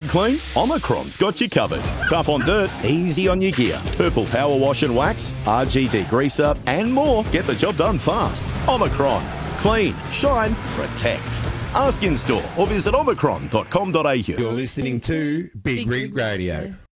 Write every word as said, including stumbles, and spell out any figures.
clean? Omicron's got you covered. Tough on dirt, easy on your gear. Purple power wash and wax, R G degreaser, and more. Get the job done fast. Omicron. Clean, shine, protect. Ask in store or visit omicron dot com dot a u. You're listening to Big, Big Rig Radio.